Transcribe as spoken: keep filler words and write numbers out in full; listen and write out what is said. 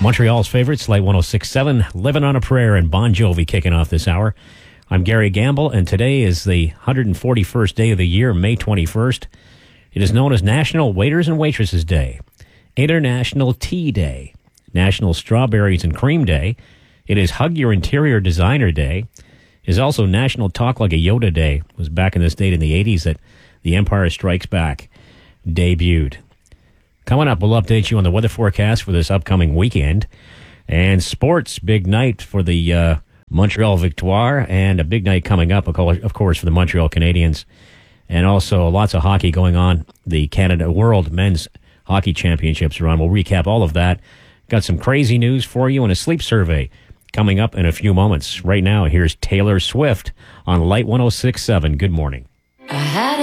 Montreal's favorites, Light one oh six point seven, Living on a Prayer, and Bon Jovi kicking off this hour. I'm Gary Gamble, and today is the one hundred forty-first day of the year, May twenty-first. It is known as National Waiters and Waitresses Day, International Tea Day, National Strawberries and Cream Day. It is Hug Your Interior Designer Day. It is also National Talk Like a Yoda Day. It was back in this date in the eighties that The Empire Strikes Back debuted. Coming up, we'll update you on the weather forecast for this upcoming weekend. And sports, big night for the uh, Montreal Victoire, and a big night coming up, of course, for the Montreal Canadiens. And also lots of hockey going on. The Canada World Men's Hockey Championships are on. We'll recap all of that. Got some crazy news for you and a sleep survey coming up in a few moments. Right now, here's Taylor Swift on Light one oh six point seven. Good morning. I had